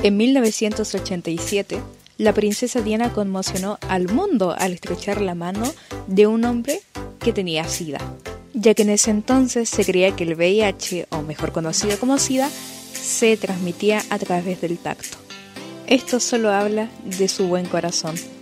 En 1987, la princesa Diana conmocionó al mundo al estrechar la mano de un hombre que tenía SIDA, ya que en ese entonces se creía que el VIH, o mejor conocido como SIDA, se transmitía a través del tacto. Esto solo habla de su buen corazón.